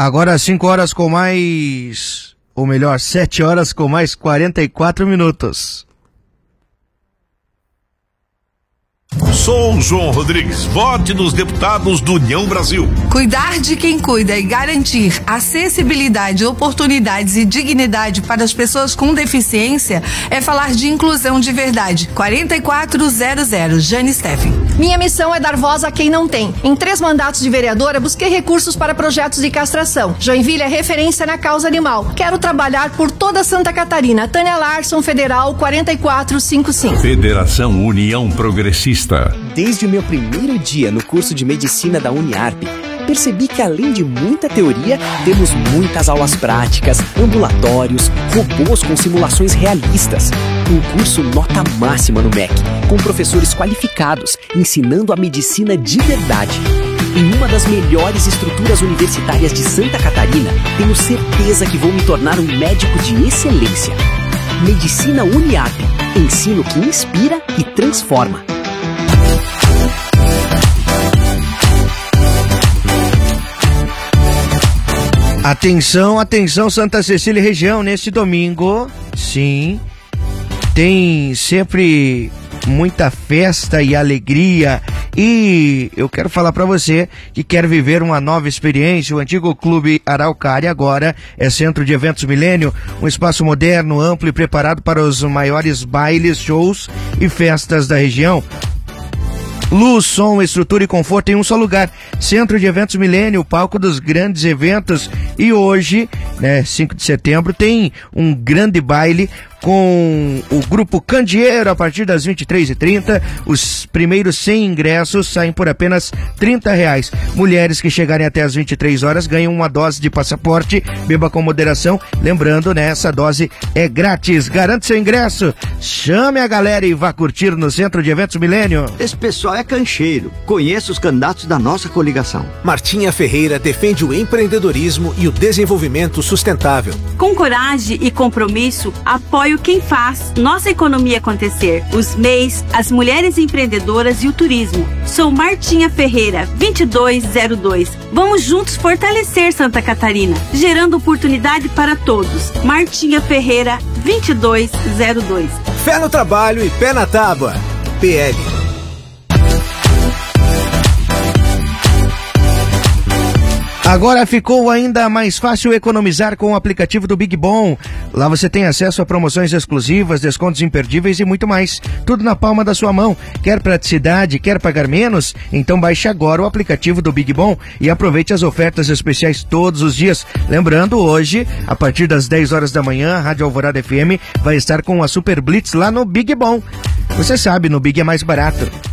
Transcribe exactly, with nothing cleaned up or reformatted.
Agora cinco horas com mais, ou melhor, sete horas com mais quarenta e quatro minutos. Sou João Rodrigues, vote nos deputados do União Brasil. Cuidar de quem cuida e garantir acessibilidade, oportunidades e dignidade para as pessoas com deficiência é falar de inclusão de verdade. quarenta e quatro zero zero, Jane Steffen. Minha missão é dar voz a quem não tem. Em três mandatos de vereadora, busquei recursos para projetos de castração. Joinville é referência na causa animal. Quero trabalhar por toda Santa Catarina. Tânia Larson, Federal, quarenta e quatro cinquenta e cinco. Federação União Progressista. Desde o meu primeiro dia no curso de medicina da Uniarp, percebi que além de muita teoria, temos muitas aulas práticas, ambulatórios, robôs com simulações realistas. Um curso nota máxima no M E C, com professores qualificados, ensinando a medicina de verdade. Em uma das melhores estruturas universitárias de Santa Catarina, tenho certeza que vou me tornar um médico de excelência. Medicina Uniarp, ensino que inspira e transforma. Atenção, atenção, Santa Cecília e região, neste domingo, sim, tem sempre muita festa e alegria, e eu quero falar para você que quer viver uma nova experiência. O antigo Clube Araucária agora é Centro de Eventos Milênio, um espaço moderno, amplo e preparado para os maiores bailes, shows e festas da região. Luz, som, estrutura e conforto em um só lugar. Centro de Eventos Milênio, o palco dos grandes eventos. E hoje, né, cinco de setembro, tem um grande baile com o Grupo Candeeiro a partir das vinte e três e trinta. Os primeiros cem ingressos saem por apenas trinta reais. Mulheres que chegarem até as vinte e três horas ganham uma dose de passaporte. Beba com moderação. Lembrando, né, essa dose é grátis. Garante seu ingresso. Chame a galera e vá curtir no Centro de Eventos Milênio. Esse pessoal é cancheiro. Conheça os candidatos da nossa coligação. Martinha Ferreira defende o empreendedorismo e o desenvolvimento sustentável. Com coragem e compromisso, apoio quem faz nossa economia acontecer. Os M E Is, as mulheres empreendedoras e o turismo. Sou Martinha Ferreira, vinte e dois zero dois. Vamos juntos fortalecer Santa Catarina, gerando oportunidade para todos. Martinha Ferreira, vinte e dois zero dois. Fé no trabalho e pé na tábua. P L. Agora ficou ainda mais fácil economizar com o aplicativo do Big Bom. Lá você tem acesso a promoções exclusivas, descontos imperdíveis e muito mais. Tudo na palma da sua mão. Quer praticidade? Quer pagar menos? Então baixe agora o aplicativo do Big Bom e aproveite as ofertas especiais todos os dias. Lembrando, hoje, a partir das dez horas da manhã, a Rádio Alvorada F M vai estar com a Super Blitz lá no Big Bom. Você sabe, no Big é mais barato.